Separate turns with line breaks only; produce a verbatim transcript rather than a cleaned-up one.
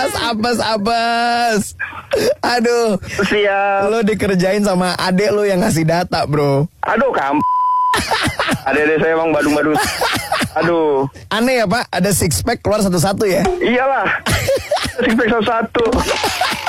Apes, apes, apes. Aduh.
Siap.
Lo dikerjain sama adek lo yang ngasih data, bro.
Aduh, kamp. Adek-adek saya emang badung-badung. Aduh.
Aneh ya, Pak? Ada six pack keluar satu-satu ya?
Iyalah. Six pack satu-satu.